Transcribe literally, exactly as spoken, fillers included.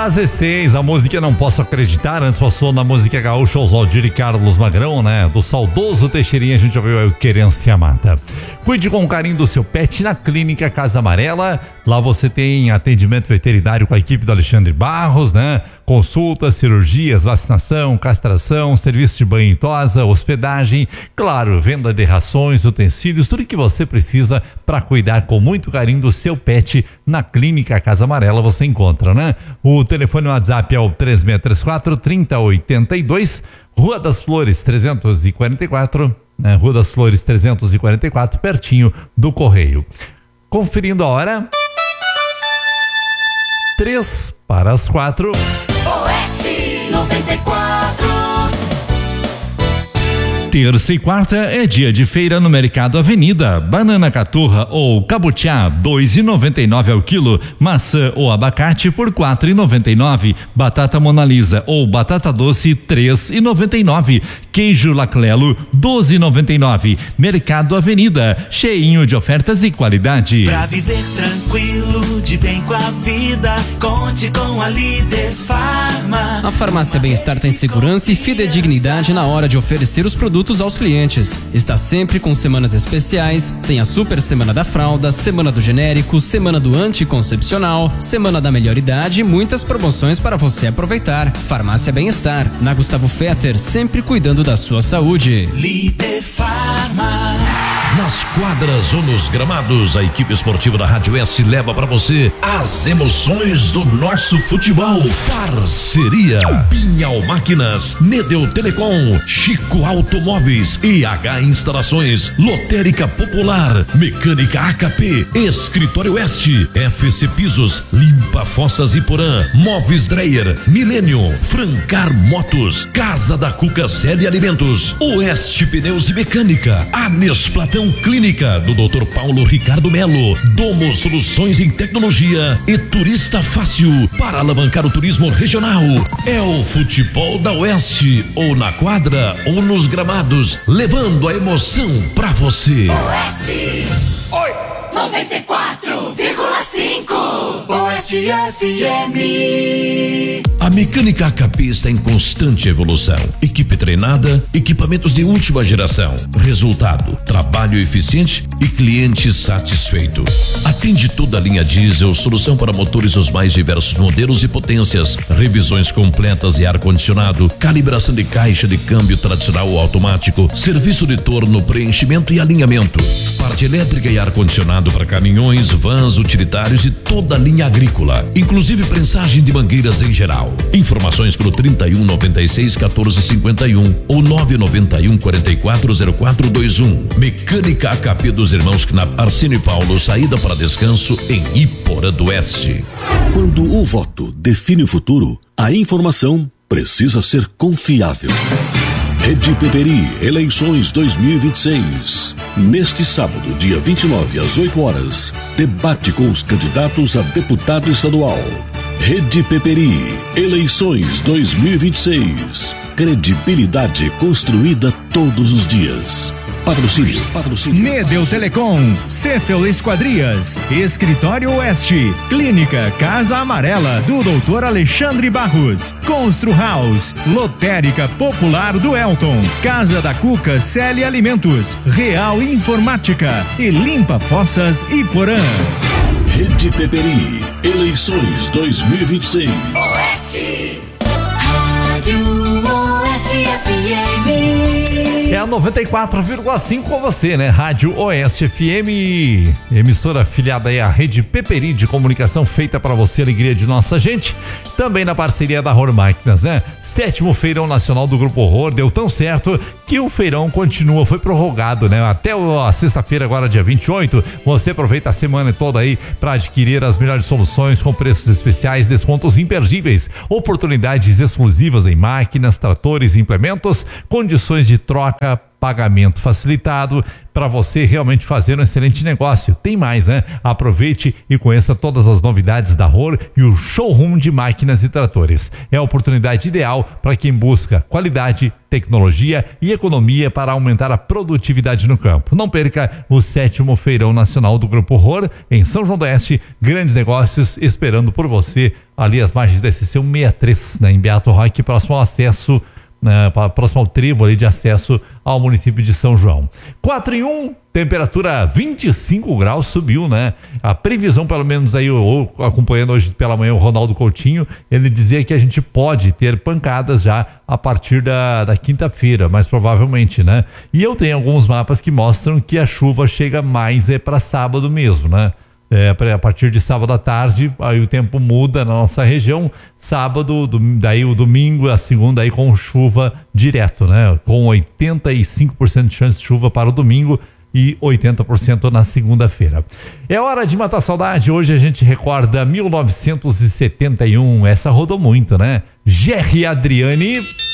Às dezesseis, a música Não Posso Acreditar, antes passou na música gaúcha Oswaldir e Carlos Magrão, né? Do saudoso Teixeirinha, a gente ouviu aí o Querência Amada. Cuide com carinho do seu pet na Clínica Casa Amarela. Lá você tem atendimento veterinário com a equipe do Alexandre Barros, né? Consultas, cirurgias, vacinação, castração, serviço de banho e tosa, hospedagem, claro, venda de rações, utensílios, tudo que você precisa para cuidar com muito carinho do seu pet na Clínica Casa Amarela você encontra, né? O telefone no WhatsApp é o três seis três quatro, três zero oito dois, Rua das Flores trezentos e quarenta e quatro, né? Rua das Flores trezentos e quarenta e quatro, pertinho do Correio. Conferindo a hora, três para as quatro. Oeste noventa e quatro. Terça e quarta é dia de feira no Mercado Avenida. Banana caturra ou cabutiá, dois e noventa e nove ao quilo. Maçã ou abacate por quatro e noventa e nove. Batata Monalisa ou batata doce, três e noventa e nove. Queijo Laclelo, doze e noventa e nove. Mercado Avenida, cheinho de ofertas e qualidade. Pra viver tranquilo, de bem com a vida, conte com a Líder Farma. A Farmácia Bem-Estar tem segurança e fidedignidade na hora de oferecer os produtos aos clientes. Está sempre com semanas especiais, tem a Super Semana da Fralda, Semana do Genérico, Semana do Anticoncepcional, Semana da Melhor Idade e muitas promoções para você aproveitar. Farmácia Bem-Estar, na Gustavo Fetter, sempre cuidando da sua saúde. Líder Farma. Nas quadras ou nos gramados, a equipe esportiva da Rádio S leva para você as emoções do nosso futebol. Parceria Pinhal Máquinas, Nedeu Telecom, Chico Automóveis, E H Instalações, Lotérica Popular, Mecânica A K P, Escritório Oeste, F C Pisos, Limpa Fossas e Porã, Móveis Dreyer, Milênio, Francar Motos, Casa da Cuca Célia Alimentos, Oeste Pneus e Mecânica, Anes Platão Clínica do doutor Paulo Ricardo Melo, Domo Soluções em Tecnologia e Turista Fácil para alavancar o turismo regional. É o futebol da Oeste, ou na quadra ou nos gramados, levando a emoção pra você. Oeste. Oi. noventa e quatro vírgula cinco. Oeste F M. A Mecânica A K P está em constante evolução. Equipe treinada, equipamentos de última geração. Resultado, trabalho eficiente e cliente satisfeito. Atende toda a linha diesel, solução para motores dos mais diversos modelos e potências, revisões completas e ar-condicionado, calibração de caixa de câmbio tradicional ou automático, serviço de torno, preenchimento e alinhamento, parte elétrica e ar-condicionado para caminhões, vans, utilitários e toda a linha agrícola, inclusive prensagem de mangueiras em geral. Informações pelo trinta e um, noventa e seis, quatorze, cinquenta e um ou nove nove um, quarenta e quatro, zero quatro dois um. Mecânica A K P dos irmãos Knapp, Arcínio e Paulo, saída para descanso em Iporã do Oeste. Quando o voto define o futuro, a informação precisa ser confiável. Rede Peperi, eleições dois mil e vinte e seis. Neste sábado, dia vinte e nove, às oito horas, debate com os candidatos a deputado estadual. Rede Peperi, eleições dois mil e vinte e seis. Credibilidade construída todos os dias. Patrocínio, patrocínio. Nedeu Telecom, Cefel Esquadrias, Escritório Oeste, Clínica Casa Amarela do doutor Alexandre Barros, Constru House, Lotérica Popular do Elton, Casa da Cuca Célia Alimentos, Real Informática e Limpa Fossas e Porã. Rede Peperi, eleições dois mil e vinte e seis. Oeste. Rádio Oeste F M. É a noventa e quatro vírgula cinco com você, né? Rádio Oeste F M, emissora afiliada aí à Rede Peperi de comunicação, feita para você, alegria de nossa gente. Também na parceria da Horror Máquinas, né? Sétimo Feirão Nacional do Grupo Horror deu tão certo que o feirão continua, foi prorrogado, né? Até a sexta-feira, agora dia vinte e oito, você aproveita a semana toda aí para adquirir as melhores soluções com preços especiais, descontos imperdíveis, oportunidades exclusivas em máquinas, tratores e implementos, condições de troca pagamento facilitado para você realmente fazer um excelente negócio. Tem mais, né? Aproveite e conheça todas as novidades da R O R e o showroom de máquinas e tratores. É a oportunidade ideal para quem busca qualidade, tecnologia e economia para aumentar a produtividade no campo. Não perca o sétimo Feirão Nacional do Grupo R O R em São João do Oeste. Grandes negócios esperando por você ali às margens da S C cento e sessenta e três, né, em Beato Roque, próximo ao acesso, né, próximo ao trevo ali de acesso ao município de São João. quatro e um, temperatura vinte e cinco graus, subiu, né? A previsão, pelo menos aí, eu, eu, acompanhando hoje pela manhã o Ronaldo Coutinho, ele dizia que a gente pode ter pancadas já a partir da, da quinta-feira, mas provavelmente, né? E eu tenho alguns mapas que mostram que a chuva chega mais é para sábado mesmo, né? É, a partir de sábado à tarde, aí o tempo muda na nossa região. Sábado, do, daí o domingo, a segunda aí com chuva direto, né? Com oitenta e cinco por cento de chance de chuva para o domingo e oitenta por cento na segunda-feira. É hora de matar saudade. Hoje a gente recorda mil novecentos e setenta e um. Essa rodou muito, né? Gerry Adriani.